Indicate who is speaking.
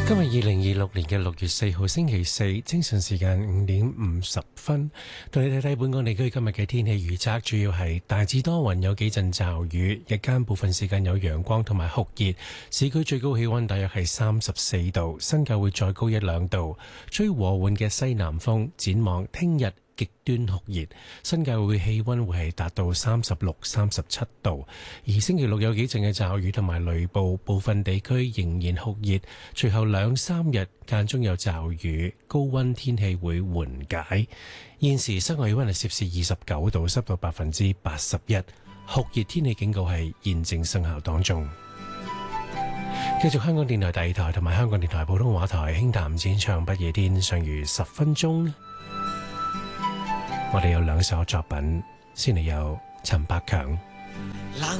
Speaker 1: 今日2026年嘅6月4號星期四，清晨時間5點50分，同你睇睇本港地區今日嘅天氣預測，主要係大致多雲，有幾陣驟雨，日間部分時間有陽光同埋酷熱，市區最高氣溫大約係34度，新界會再高1、2度，吹和緩嘅西南風。展望聽日極端酷熱，新界會氣溫會係達到36、37度，而星期六有幾陣嘅驟雨同埋雷暴，部分地區仍然酷熱，隨後2、3日間中有驟雨，高溫天氣會緩解。現時室外氣溫係攝氏29度，濕度81%，酷熱天氣警告係現正生效當中。繼續香港電台第二台同埋香港電台普通話台輕談淺唱不夜天，尚餘10分鐘。我哋有2首作品，先嚟有陳百強。